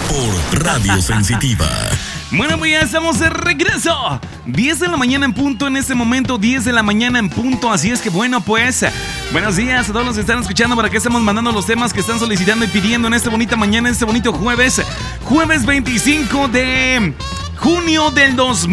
por Radio Sensitiva. Bueno, pues ya estamos de regreso. 10 de la mañana en punto en este momento, 10 de la mañana en punto. Así es que bueno, pues, buenos días a todos los que están escuchando. Para que estamos mandando los temas que están solicitando y pidiendo en esta bonita mañana, en este bonito jueves 25 de junio del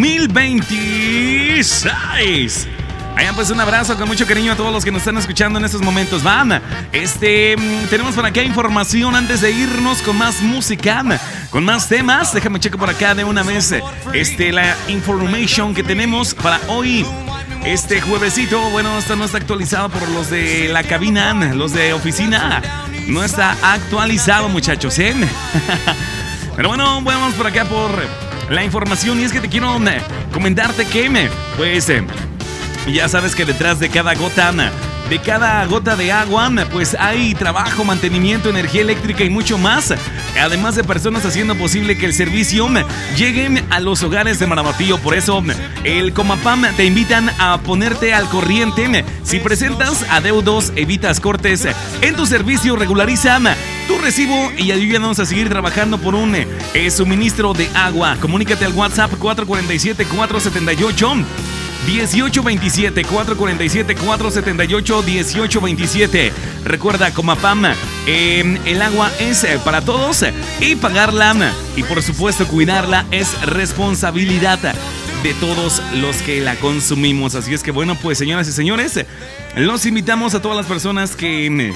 2026. Pues un abrazo con mucho cariño a todos los que nos están escuchando en estos momentos. Van, tenemos por acá información antes de irnos con más música, con más temas. Déjame checar por acá de una vez la information que tenemos para hoy. Este juevesito, bueno, esto no está actualizado por los de la cabina, los de oficina. No está actualizado, muchachos, ¿eh? Pero bueno, vamos por acá por la información. Y es que te quiero comentarte que, pues, ya sabes que detrás de cada gota de agua, pues hay trabajo, mantenimiento, energía eléctrica y mucho más. Además de personas haciendo posible que el servicio llegue a los hogares de Marabatío. Por eso, el Comapam te invitan a ponerte al corriente. Si presentas adeudos, evitas cortes en tu servicio, regulariza tu recibo y ayúdanos a seguir trabajando por un suministro de agua. Comunícate al WhatsApp 447-478 1827, 447-478 1827. Recuerda, Comapam, el agua es para todos y pagarla y por supuesto cuidarla es responsabilidad de todos los que la consumimos. Así es que bueno, pues señoras y señores, los invitamos a todas las personas que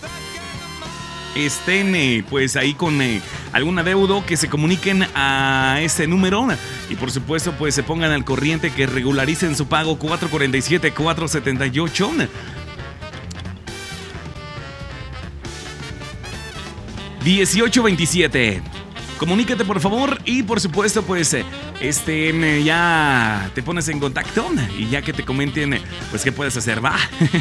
estén pues ahí con algún adeudo, que se comuniquen a ese número y por supuesto pues se pongan al corriente, que regularicen su pago. 447-478 1827. Comunícate por favor y por supuesto pues ya te pones en contacto y ya que te comenten pues qué puedes hacer, va.